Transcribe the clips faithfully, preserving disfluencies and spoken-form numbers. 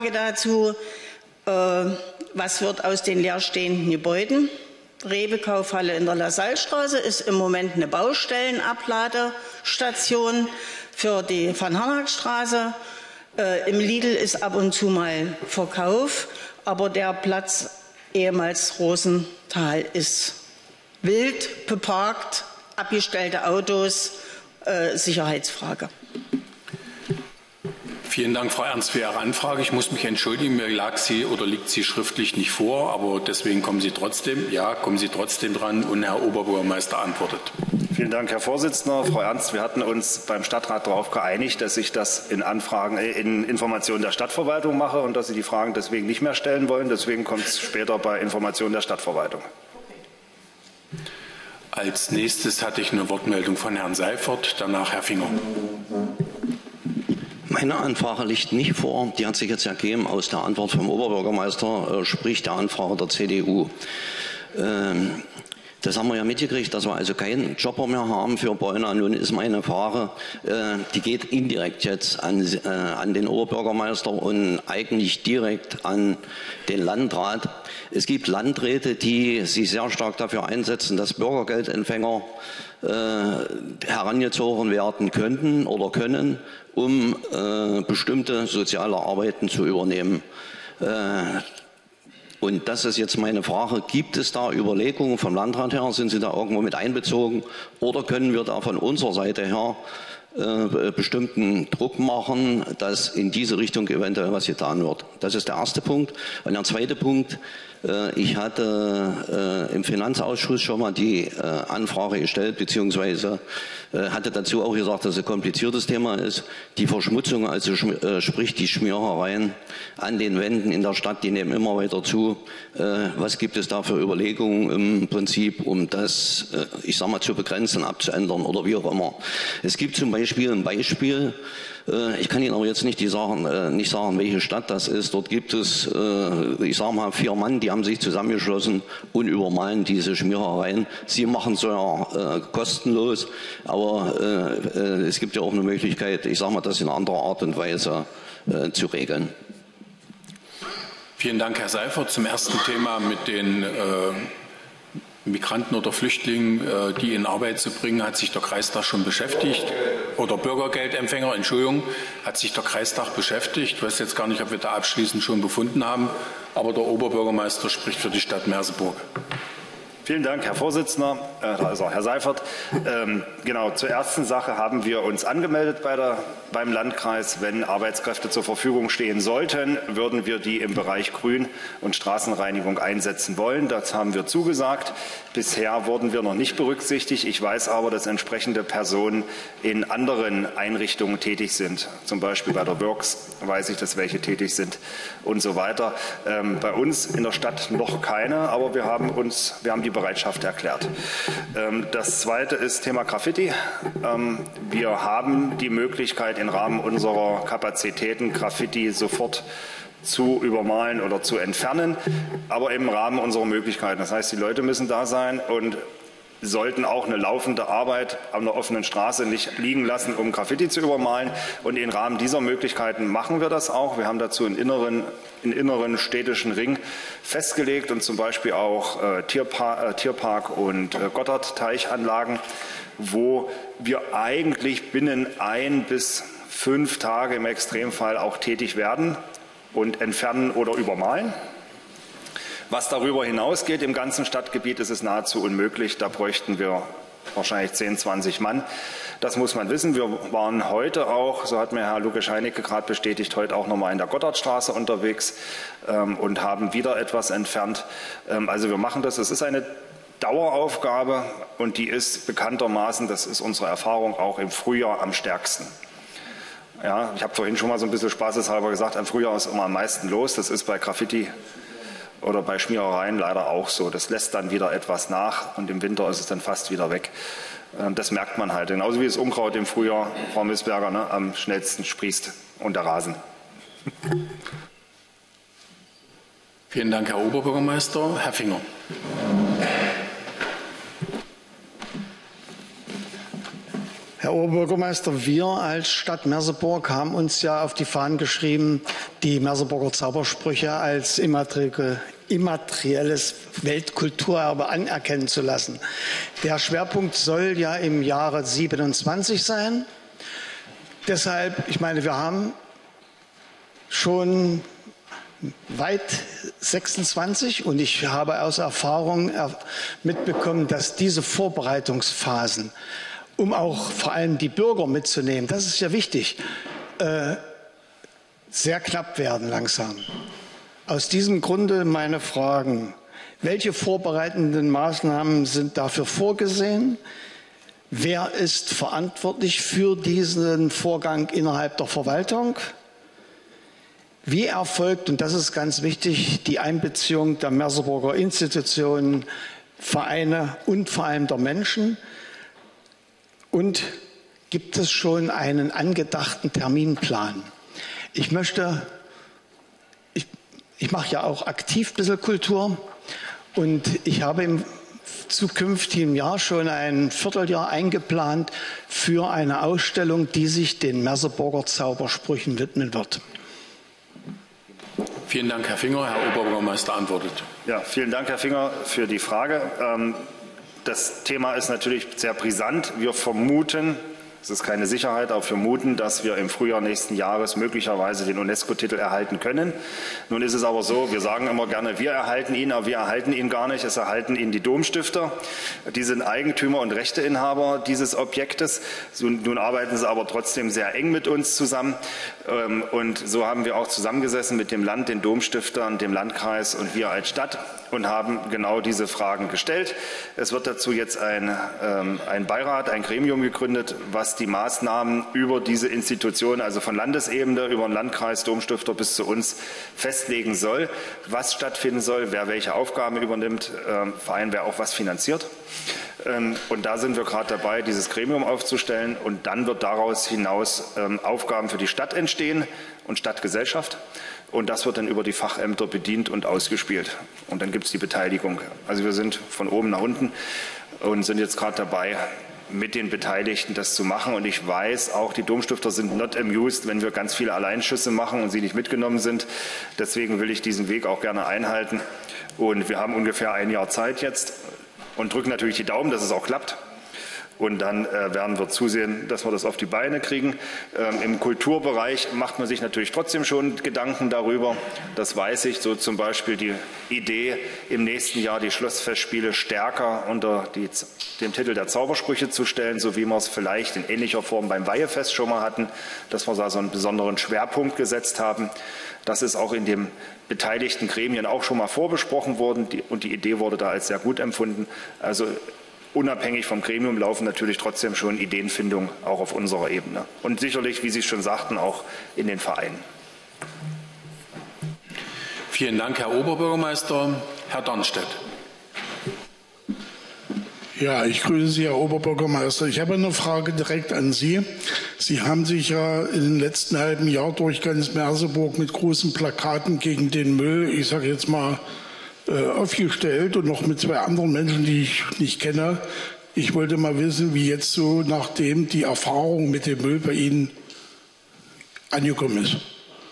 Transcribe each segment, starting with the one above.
Dazu, äh, was wird aus den leerstehenden Gebäuden? Rewe-Kaufhalle in der Lassallestraße ist im Moment eine Baustellenabladestation für die Van-Harnack-Straße. Äh, Im Lidl ist ab und zu mal Verkauf, aber der Platz ehemals Rosenthal ist wild beparkt, abgestellte Autos, äh, Sicherheitsfrage. Vielen Dank, Frau Ernst, für Ihre Anfrage. Ich muss mich entschuldigen, mir lag sie oder liegt sie schriftlich nicht vor, aber deswegen kommen Sie trotzdem. Ja, kommen Sie trotzdem dran und Herr Oberbürgermeister antwortet. Vielen Dank, Herr Vorsitzender. Frau Ernst, wir hatten uns beim Stadtrat darauf geeinigt, dass ich das in Anfragen, äh, in Informationen der Stadtverwaltung mache und dass Sie die Fragen deswegen nicht mehr stellen wollen. Deswegen kommt es später bei Informationen der Stadtverwaltung. Als nächstes hatte ich eine Wortmeldung von Herrn Seifert, danach Herr Finger. Meine Anfrage liegt nicht vor. Die hat sich jetzt ergeben aus der Antwort vom Oberbürgermeister, äh, sprich der Anfrage der C D U. Ähm, das haben wir ja mitgekriegt, dass wir also keinen Jobber mehr haben für Bäuner. Nun ist meine Frage, äh, die geht indirekt jetzt an, äh, an den Oberbürgermeister und eigentlich direkt an den Landrat. Es gibt Landräte, die sich sehr stark dafür einsetzen, dass Bürgergeldempfänger äh, herangezogen werden könnten oder können, um äh, bestimmte soziale Arbeiten zu übernehmen. Äh, und das ist jetzt meine Frage, gibt es da Überlegungen vom Landrat her, sind Sie da irgendwo mit einbezogen oder können wir da von unserer Seite her äh, bestimmten Druck machen, dass in diese Richtung eventuell was getan wird? Das ist der erste Punkt. Und der zweite Punkt, äh, ich hatte äh, im Finanzausschuss schon mal die äh, Anfrage gestellt, beziehungsweise äh, hatte dazu auch gesagt, dass es ein kompliziertes Thema ist. Die Verschmutzung, also äh, sprich die Schmierereien an den Wänden in der Stadt, die nehmen immer weiter zu. Äh, was gibt es da für Überlegungen im Prinzip, um das, äh, ich sag mal, zu begrenzen, abzuändern oder wie auch immer? Es gibt zum Beispiel ein Beispiel, äh, ich kann Ihnen aber jetzt nicht, die sagen, äh, nicht sagen, welche Stadt das ist. Dort gibt es, äh, ich sage mal, vier Mann, die haben sich zusammengeschlossen und übermalen diese Schmierereien. Sie machen es ja äh, kostenlos, aber äh, äh, es gibt ja auch eine Möglichkeit, ich sage mal, das in anderer Art und Weise äh, zu regeln. Vielen Dank, Herr Seifert. Zum ersten Thema mit den äh, Migranten oder Flüchtlingen, äh, die in Arbeit zu bringen, hat sich der Kreistag schon beschäftigt. Oder Bürgergeldempfänger, Entschuldigung, hat sich der Kreistag beschäftigt. Ich weiß jetzt gar nicht, ob wir da abschließend schon befunden haben, aber der Oberbürgermeister spricht für die Stadt Merseburg. Vielen Dank, Herr Vorsitzender, also Herr Seifert. Ähm, genau, zur ersten Sache haben wir uns angemeldet bei der, beim Landkreis. Wenn Arbeitskräfte zur Verfügung stehen sollten, würden wir die im Bereich Grün- und Straßenreinigung einsetzen wollen. Das haben wir zugesagt. Bisher wurden wir noch nicht berücksichtigt. Ich weiß aber, dass entsprechende Personen in anderen Einrichtungen tätig sind. Zum Beispiel bei der Works weiß ich, dass welche tätig sind und so weiter. Ähm, bei uns in der Stadt noch keine, aber wir haben uns, wir haben die Bereitschaft erklärt. Das zweite ist Thema Graffiti. Wir haben die Möglichkeit, im Rahmen unserer Kapazitäten Graffiti sofort zu übermalen oder zu entfernen, aber im Rahmen unserer Möglichkeiten. Das heißt, die Leute müssen da sein und sollten auch eine laufende Arbeit an der offenen Straße nicht liegen lassen, um Graffiti zu übermalen. Und im Rahmen dieser Möglichkeiten machen wir das auch. Wir haben dazu einen inneren, einen inneren städtischen Ring festgelegt und zum Beispiel auch äh, Tierpark, äh, Tierpark und äh, Gotthardteichanlagen, wo wir eigentlich binnen ein bis fünf Tage im Extremfall auch tätig werden und entfernen oder übermalen. Was darüber hinausgeht im ganzen Stadtgebiet, ist es nahezu unmöglich. Da bräuchten wir wahrscheinlich zehn, zwanzig Mann. Das muss man wissen. Wir waren heute auch, so hat mir Herr Luke-Scheinecke gerade bestätigt, heute auch nochmal in der Gotthardstraße unterwegs ähm, und haben wieder etwas entfernt. Ähm, also wir machen das. Es ist eine Daueraufgabe und die ist bekanntermaßen, das ist unsere Erfahrung, auch im Frühjahr am stärksten. Ja, ich habe vorhin schon mal so ein bisschen spaßeshalber gesagt, im Frühjahr ist immer am meisten los. Das ist bei Graffiti oder bei Schmierereien leider auch so. Das lässt dann wieder etwas nach und im Winter ist es dann fast wieder weg. Das merkt man halt. Genauso wie das Unkraut im Frühjahr, Frau Missberger, ne, am schnellsten sprießt und der Rasen. Vielen Dank, Herr Oberbürgermeister. Herr Finger. Herr Herr Oberbürgermeister, wir als Stadt Merseburg haben uns ja auf die Fahnen geschrieben, die Merseburger Zaubersprüche als immaterielles Weltkulturerbe anerkennen zu lassen. Der Schwerpunkt soll ja im Jahre siebenundzwanzig sein. Deshalb, ich meine, wir haben schon weit sechsundzwanzig und ich habe aus Erfahrung mitbekommen, dass diese Vorbereitungsphasen, um auch vor allem die Bürger mitzunehmen, das ist ja wichtig, äh, sehr knapp werden langsam. Aus diesem Grunde meine Fragen. Welche vorbereitenden Maßnahmen sind dafür vorgesehen? Wer ist verantwortlich für diesen Vorgang innerhalb der Verwaltung? Wie erfolgt, und das ist ganz wichtig, die Einbeziehung der Merseburger Institutionen, Vereine und vor allem der Menschen? Und gibt es schon einen angedachten Terminplan? Ich möchte, ich, ich mache ja auch aktiv ein bisschen Kultur und ich habe im zukünftigen Jahr schon ein Vierteljahr eingeplant für eine Ausstellung, die sich den Merseburger Zaubersprüchen widmen wird. Vielen Dank, Herr Finger. Herr Oberbürgermeister antwortet. Ja, vielen Dank, Herr Finger, für die Frage. Das Thema ist natürlich sehr brisant. Wir vermuten, es ist keine Sicherheit, aber vermuten, dass wir im Frühjahr nächsten Jahres möglicherweise den UNESCO-Titel erhalten können. Nun ist es aber so, wir sagen immer gerne, wir erhalten ihn, aber wir erhalten ihn gar nicht. Es erhalten ihn die Domstifter. Die sind Eigentümer und Rechteinhaber dieses Objektes. Nun arbeiten sie aber trotzdem sehr eng mit uns zusammen. Und so haben wir auch zusammengesessen mit dem Land, den Domstiftern, dem Landkreis und wir als Stadt und haben genau diese Fragen gestellt. Es wird dazu jetzt ein, ein Beirat, ein Gremium gegründet, was die Maßnahmen über diese Institution, also von Landesebene über den Landkreis, Domstifter bis zu uns, festlegen soll, was stattfinden soll, wer welche Aufgaben übernimmt, äh, Verein, wer auch was finanziert. Ähm, und da sind wir gerade dabei, dieses Gremium aufzustellen. Und dann wird daraus hinaus ähm, Aufgaben für die Stadt entstehen und Stadtgesellschaft. Und das wird dann über die Fachämter bedient und ausgespielt. Und dann gibt es die Beteiligung. Also wir sind von oben nach unten und sind jetzt gerade dabei, mit den Beteiligten das zu machen. Und ich weiß, auch die Domstifter sind not amused, wenn wir ganz viele Alleinschüsse machen und sie nicht mitgenommen sind. Deswegen will ich diesen Weg auch gerne einhalten. Und wir haben ungefähr ein Jahr Zeit jetzt und drücken natürlich die Daumen, dass es auch klappt. Und dann äh, werden wir zusehen, dass wir das auf die Beine kriegen. Ähm, Im Kulturbereich macht man sich natürlich trotzdem schon Gedanken darüber. Das weiß ich. So zum Beispiel die Idee, im nächsten Jahr die Schlossfestspiele stärker unter die, dem Titel der Zaubersprüche zu stellen, so wie wir es vielleicht in ähnlicher Form beim Weihefest schon mal hatten, dass wir da so einen besonderen Schwerpunkt gesetzt haben. Das ist auch in den beteiligten Gremien auch schon mal vorbesprochen worden die, und die Idee wurde da als sehr gut empfunden. Also unabhängig vom Gremium laufen natürlich trotzdem schon Ideenfindungen auch auf unserer Ebene. Und sicherlich, wie Sie schon sagten, auch in den Vereinen. Vielen Dank, Herr Oberbürgermeister. Herr Dornstedt. Ja, ich grüße Sie, Herr Oberbürgermeister. Ich habe eine Frage direkt an Sie. Sie haben sich ja in den letzten halben Jahr durch ganz Merseburg mit großen Plakaten gegen den Müll, ich sage jetzt mal, aufgestellt und noch mit zwei anderen Menschen, die ich nicht kenne. Ich wollte mal wissen, wie jetzt so nachdem die Erfahrung mit dem Müll bei Ihnen angekommen ist.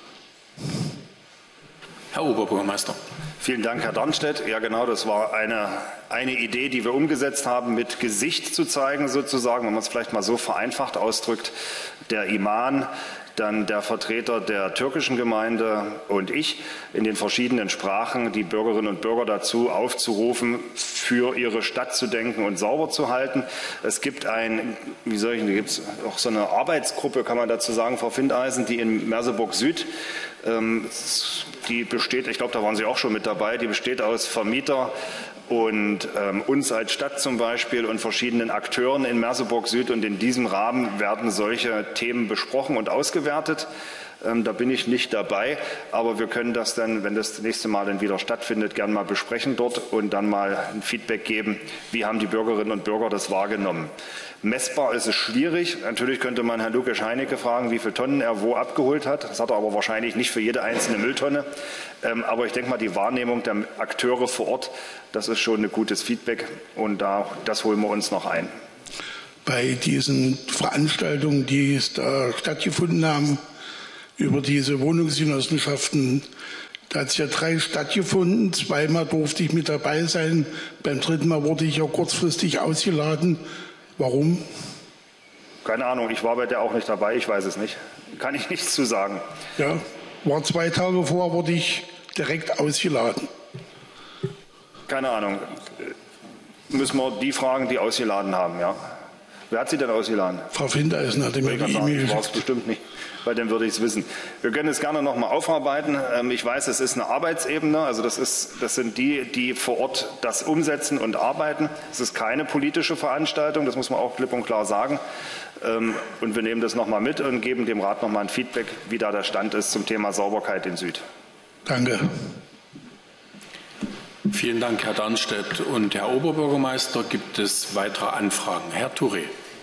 Herr Oberbürgermeister. Vielen Dank, Herr Dornstedt. Ja, genau, das war eine, eine Idee, die wir umgesetzt haben, mit Gesicht zu zeigen sozusagen, wenn man es vielleicht mal so vereinfacht ausdrückt. Der Iman, dann der Vertreter der türkischen Gemeinde und ich in den verschiedenen Sprachen die Bürgerinnen und Bürger dazu aufzurufen, für ihre Stadt zu denken und sauber zu halten. Es gibt ein, wie soll ich, da gibt es auch so eine Arbeitsgruppe, kann man dazu sagen, Frau Findeisen, die in Merseburg Süd, ähm, die besteht, ich glaube, da waren Sie auch schon mit dabei, die besteht aus Vermieter und ähm, uns als Stadt zum Beispiel und verschiedenen Akteuren in Merseburg Süd. Und in diesem Rahmen werden solche Themen besprochen und ausgewertet. Ähm, da bin ich nicht dabei, aber wir können das dann, wenn das nächste Mal dann wieder stattfindet, gern mal besprechen dort und dann mal ein Feedback geben, wie haben die Bürgerinnen und Bürger das wahrgenommen. Messbar ist es schwierig. Natürlich könnte man Herrn Lukas Heinecke fragen, wie viele Tonnen er wo abgeholt hat. Das hat er aber wahrscheinlich nicht für jede einzelne Mülltonne. Ähm, aber ich denke mal, die Wahrnehmung der Akteure vor Ort, das ist schon ein gutes Feedback und da, das holen wir uns noch ein. bei diesen Veranstaltungen, die es da stattgefunden haben, über diese Wohnungsgenossenschaften. Da hat es ja drei stattgefunden. Zweimal durfte ich mit dabei sein. Beim dritten Mal wurde ich ja kurzfristig ausgeladen. Warum? Keine Ahnung, ich war bei der auch nicht dabei, ich weiß es nicht. Kann ich nichts zu sagen. Ja, war zwei Tage vor, wurde ich direkt ausgeladen. Keine Ahnung. Müssen wir die fragen, die ausgeladen haben, ja. Wer hat Sie denn ausgeladen? Frau Findeisen hatte mir die E-Mail geschickt. War es bestimmt nicht, weil dann würde ich es wissen. Wir können es gerne noch mal aufarbeiten. Ich weiß, es ist eine Arbeitsebene, also das, ist, das sind die, die vor Ort das umsetzen und arbeiten. Es ist keine politische Veranstaltung, das muss man auch klipp und klar sagen. Und wir nehmen das noch mal mit und geben dem Rat noch mal ein Feedback, wie da der Stand ist zum Thema Sauberkeit in Süd. Danke. Vielen Dank, Herr Darnstedt. Und Herr Oberbürgermeister, gibt es weitere Anfragen? Herr Touré.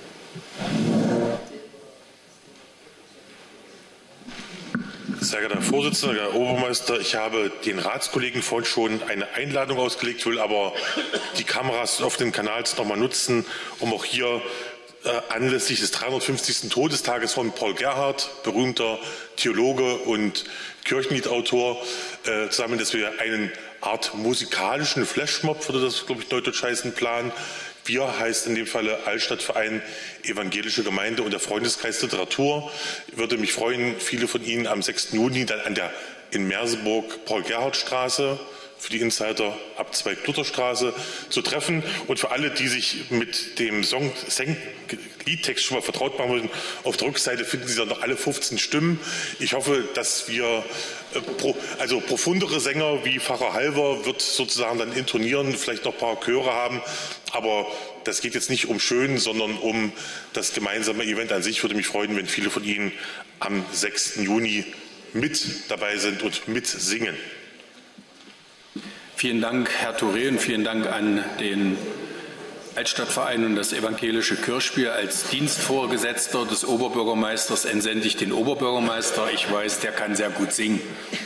Sehr geehrter Herr Vorsitzender, Herr Oberbürgermeister, ich habe den Ratskollegen vorhin schon eine Einladung ausgelegt, will aber die Kameras auf dem Kanal noch mal nutzen, um auch hier äh, anlässlich des dreihundertfünfzigsten Todestages von Paul Gerhardt, berühmter Theologe und Kirchenliedautor, äh, zusammen, dass wir einen Art musikalischen Flashmob, würde das, glaube ich, neudeutsch heißen, planen. Wir heißt in dem Falle Altstadtverein Evangelische Gemeinde und der Freundeskreis Literatur. Ich würde mich freuen, viele von Ihnen am sechsten Juni dann an der in Merseburg Paul-Gerhardt-Straße, für die Insider ab Zweig-Luther-Straße zu treffen. Und für alle, die sich mit dem Song, Liedtext schon mal vertraut machen müssen, auf der Rückseite finden Sie dann noch alle fünfzehn Stimmen. Ich hoffe, dass wir, äh, pro, also profundere Sänger wie Pfarrer Halver wird sozusagen dann intonieren, vielleicht noch ein paar Chöre haben. Aber das geht jetzt nicht um schön, sondern um das gemeinsame Event an sich. Ich würde mich freuen, wenn viele von Ihnen am sechsten Juni mit dabei sind und mitsingen. Vielen Dank, Herr Touré, und vielen Dank an den Altstadtverein und das Evangelische Kirchspiel. Als Dienstvorgesetzter des Oberbürgermeisters entsende ich den Oberbürgermeister. Ich weiß, der kann sehr gut singen.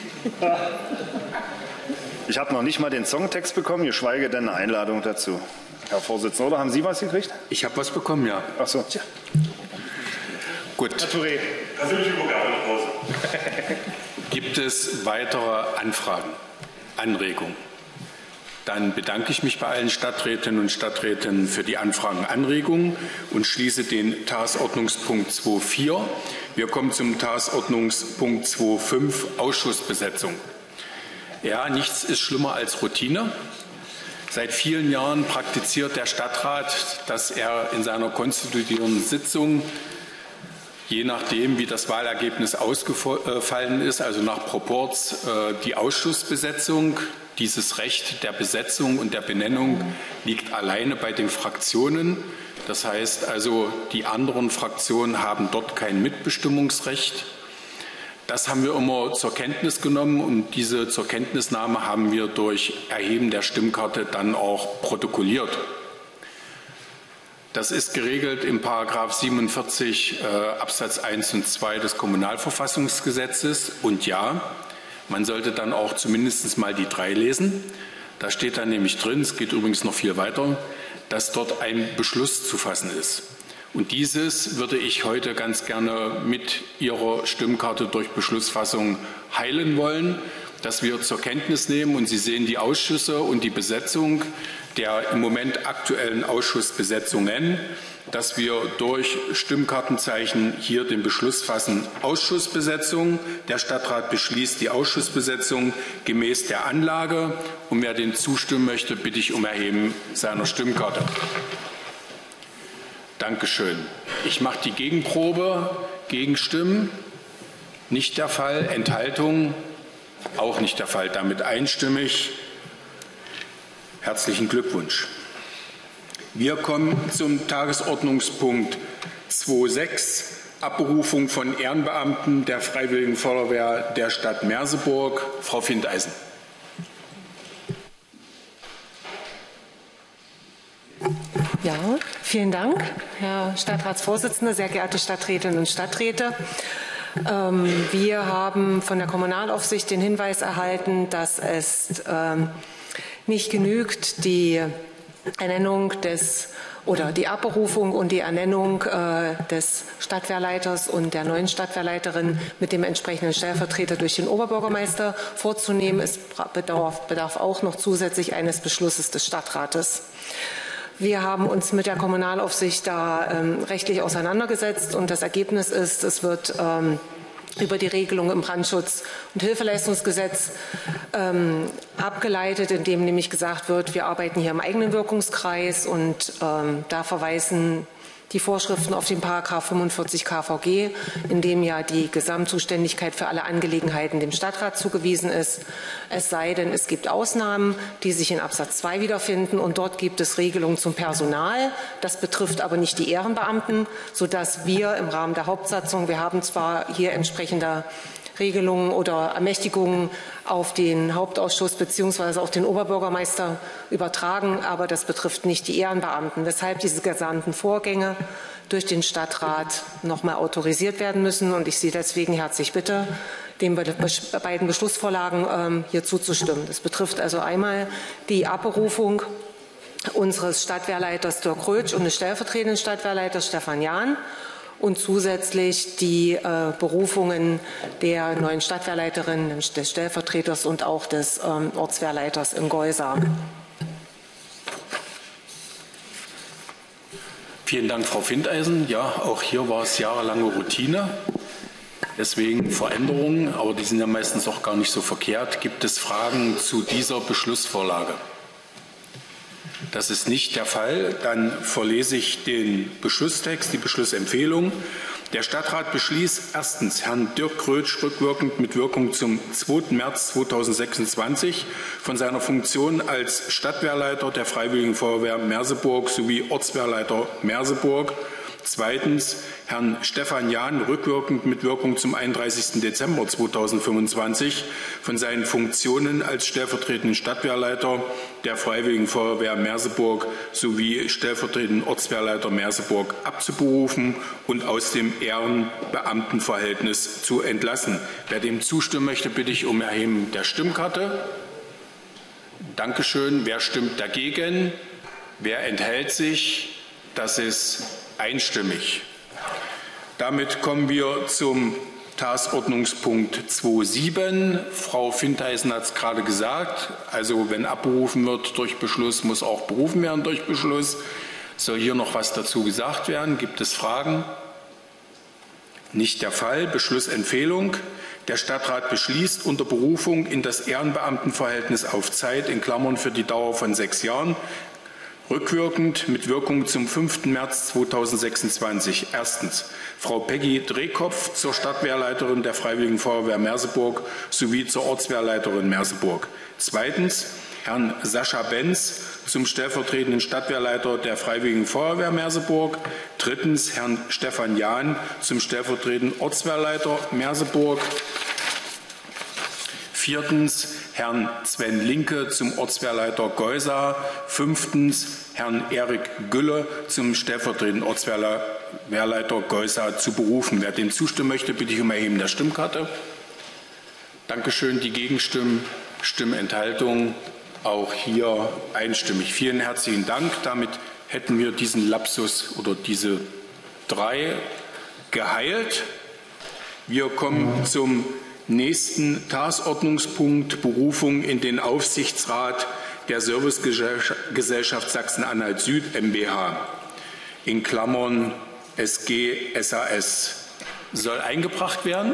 Ich habe noch nicht mal den Songtext bekommen, geschweige denn eine Einladung dazu. Herr Vorsitzender, oder haben Sie was gekriegt? Ich habe was bekommen, ja. Ach so. Tja. Gut. Herr Touré. Das will ich übergabe nach Hause. Gibt es weitere Anfragen, Anregungen? Dann bedanke ich mich bei allen Stadträtinnen und Stadträten für die Anfragen und Anregungen und schließe den Tagesordnungspunkt zwei Punkt vier. Wir kommen zum Tagesordnungspunkt zwei Punkt fünf, Ausschussbesetzung. Ja, nichts ist schlimmer als Routine. Seit vielen Jahren praktiziert der Stadtrat, dass er in seiner konstituierenden Sitzung, je nachdem, wie das Wahlergebnis ausgefallen ist, also nach Proporz, die Ausschussbesetzung, dieses Recht der Besetzung und der Benennung liegt alleine bei den Fraktionen. Das heißt also, die anderen Fraktionen haben dort kein Mitbestimmungsrecht. Das haben wir immer zur Kenntnis genommen und diese zur Kenntnisnahme haben wir durch Erheben der Stimmkarte dann auch protokolliert. Das ist geregelt im Paragraph siebenundvierzig äh, Absatz eins und zwei des Kommunalverfassungsgesetzes. Und ja, man sollte dann auch zumindest mal die drei lesen. Da steht dann nämlich drin, es geht übrigens noch viel weiter, dass dort ein Beschluss zu fassen ist. Und dieses würde ich heute ganz gerne mit Ihrer Stimmkarte durch Beschlussfassung heilen wollen, dass wir zur Kenntnis nehmen. Und Sie sehen die Ausschüsse und die Besetzung der im Moment aktuellen Ausschussbesetzungen, dass wir durch Stimmkartenzeichen hier den Beschluss fassen, Ausschussbesetzung. Der Stadtrat beschließt die Ausschussbesetzung gemäß der Anlage. Und wer dem zustimmen möchte, bitte ich um Erheben seiner Stimmkarte. Dankeschön. Ich mache die Gegenprobe. Gegenstimmen? Nicht der Fall. Enthaltungen? Auch nicht der Fall. Damit einstimmig. Herzlichen Glückwunsch. Wir kommen zum Tagesordnungspunkt zwei Punkt sechs, Abberufung von Ehrenbeamten der Freiwilligen Feuerwehr der Stadt Merseburg. Frau Findeisen. Ja, vielen Dank, Herr Stadtratsvorsitzender, sehr geehrte Stadträtinnen und Stadträte. Wir haben von der Kommunalaufsicht den Hinweis erhalten, dass es nicht genügt, die Ernennung des oder die Abberufung und die Ernennung äh, des Stadtwehrleiters und der neuen Stadtwehrleiterin mit dem entsprechenden Stellvertreter durch den Oberbürgermeister vorzunehmen. Es bedarf, bedarf auch noch zusätzlich eines Beschlusses des Stadtrates. Wir haben uns mit der Kommunalaufsicht da ähm, rechtlich auseinandergesetzt und das Ergebnis ist, es wird ähm, über die Regelung im Brandschutz- und Hilfeleistungsgesetz ähm, abgeleitet, in dem nämlich gesagt wird, wir arbeiten hier im eigenen Wirkungskreis und ähm, da verweisen die Vorschriften auf den Paragraph fünfundvierzig K V G, in dem ja die Gesamtzuständigkeit für alle Angelegenheiten dem Stadtrat zugewiesen ist. Es sei denn, es gibt Ausnahmen, die sich in Absatz zwei wiederfinden und dort gibt es Regelungen zum Personal. Das betrifft aber nicht die Ehrenbeamten, sodass wir im Rahmen der Hauptsatzung, wir haben zwar hier entsprechende Regelungen oder Ermächtigungen auf den Hauptausschuss bzw. auf den Oberbürgermeister übertragen, aber das betrifft nicht die Ehrenbeamten, weshalb diese gesamten Vorgänge durch den Stadtrat noch mal autorisiert werden müssen. Und ich Sie deswegen herzlich bitte, den beiden Beschlussvorlagen ähm, hier zuzustimmen. Das betrifft also einmal die Abberufung unseres Stadtwehrleiters Dirk Rötsch und des stellvertretenden Stadtwehrleiters Stefan Jahn und zusätzlich die äh, Berufungen der neuen Stadtwehrleiterin, des Stellvertreters und auch des ähm, Ortswehrleiters in Geusar. Vielen Dank, Frau Findeisen. Ja, auch hier war es jahrelange Routine. Deswegen Veränderungen, aber die sind ja meistens auch gar nicht so verkehrt. Gibt es Fragen zu dieser Beschlussvorlage? Das ist nicht der Fall. Dann verlese ich den Beschlusstext, die Beschlussempfehlung. Der Stadtrat beschließt erstens Herrn Dirk Rötsch rückwirkend mit Wirkung zum zweiten März zweitausendsechsundzwanzig von seiner Funktion als Stadtwehrleiter der Freiwilligen Feuerwehr Merseburg sowie Ortswehrleiter Merseburg. Zweitens Herrn Stefan Jahn rückwirkend mit Wirkung zum einunddreißigsten Dezember zweitausendfünfundzwanzig von seinen Funktionen als stellvertretenden Stadtwehrleiter der Freiwilligen Feuerwehr Merseburg sowie stellvertretenden Ortswehrleiter Merseburg abzuberufen und aus dem Ehrenbeamtenverhältnis zu entlassen. Wer dem zustimmen möchte, bitte ich um Erheben der Stimmkarte. Dankeschön. Wer stimmt dagegen? Wer enthält sich? Das ist einstimmig. Damit kommen wir zum Tagesordnungspunkt zwei Punkt sieben. Frau Findeisen hat es gerade gesagt. Also wenn abberufen wird durch Beschluss, muss auch berufen werden durch Beschluss. Soll hier noch was dazu gesagt werden? Gibt es Fragen? Nicht der Fall. Beschlussempfehlung. Der Stadtrat beschließt unter Berufung in das Ehrenbeamtenverhältnis auf Zeit in Klammern für die Dauer von sechs Jahren rückwirkend mit Wirkung zum fünften März zweitausendsechsundzwanzig. Erstens Frau Peggy Drehkopf zur Stadtwehrleiterin der Freiwilligen Feuerwehr Merseburg sowie zur Ortswehrleiterin Merseburg. Zweitens Herrn Sascha Benz zum stellvertretenden Stadtwehrleiter der Freiwilligen Feuerwehr Merseburg. Drittens Herrn Stefan Jahn zum stellvertretenden Ortswehrleiter Merseburg. Viertens Herrn Sven Linke zum Ortswehrleiter Geusar. Fünftens Herrn Erik Gülle zum stellvertretenden Ortswehrleiter Geusar zu berufen. Wer dem zustimmen möchte, bitte ich um Erheben der Stimmkarte. Dankeschön. Die Gegenstimmen, Stimmenthaltung auch hier einstimmig. Vielen herzlichen Dank. Damit hätten wir diesen Lapsus oder diese drei geheilt. Wir kommen zum nächsten Tagesordnungspunkt, Berufung in den Aufsichtsrat der Servicegesellschaft Sachsen-Anhalt Süd MbH, in Klammern S G S A S. Soll eingebracht werden?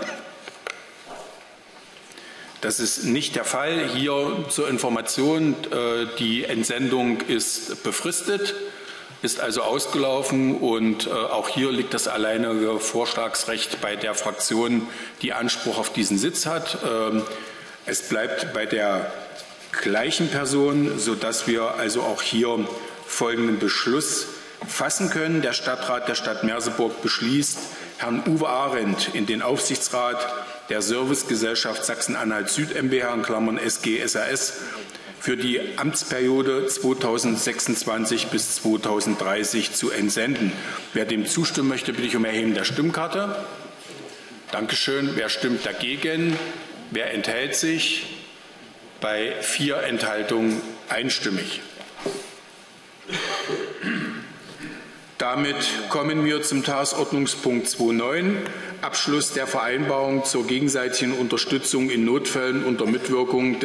Das ist nicht der Fall. Hier zur Information, die Entsendung ist befristet, ist also ausgelaufen und auch hier liegt das alleinige Vorschlagsrecht bei der Fraktion, die Anspruch auf diesen Sitz hat. Es bleibt bei der gleichen Person, sodass wir also auch hier folgenden Beschluss fassen können. Der Stadtrat der Stadt Merseburg beschließt, Herrn Uwe Arendt in den Aufsichtsrat der Servicegesellschaft Sachsen-Anhalt Süd MbH in Klammern S G S A S für die Amtsperiode zweitausendsechsundzwanzig bis zweitausenddreißig zu entsenden. Wer dem zustimmen möchte, bitte ich um Erheben der Stimmkarte. Dankeschön. Wer stimmt dagegen? Wer enthält sich? Bei vier Enthaltungen einstimmig. Damit kommen wir zum Tagesordnungspunkt zwei Punkt neun, Abschluss der Vereinbarung zur gegenseitigen Unterstützung in Notfällen unter Mitwirkung des